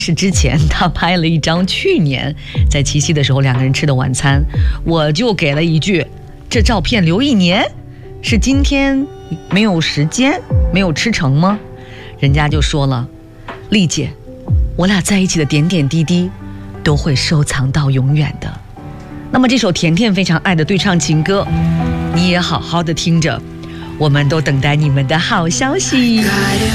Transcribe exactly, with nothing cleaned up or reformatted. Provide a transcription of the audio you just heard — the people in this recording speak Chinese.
是之前他拍了一张去年在七夕的时候两个人吃的晚餐，我就给了一句：这照片留一年，是今天没有时间没有吃成吗？人家就说了，丽姐，我俩在一起的点点滴滴都会收藏到永远的。那么这首甜甜非常爱的对唱情歌，你也好好的听着，我们都等待你们的好消息。